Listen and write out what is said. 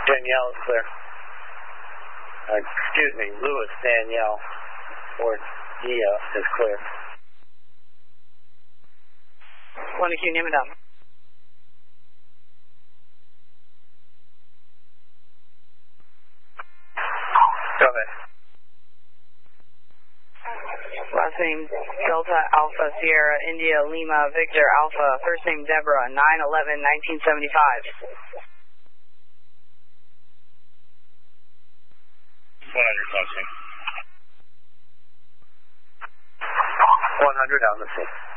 Danielle is clear. Excuse me, Lewis Danielle or Dia is clear. 1Q, name it up. Go ahead. Last name Delta Alpha Sierra India Lima Victor Alpha. First name Deborah. 9/11/1975. 100 crossing. 100 on the scene.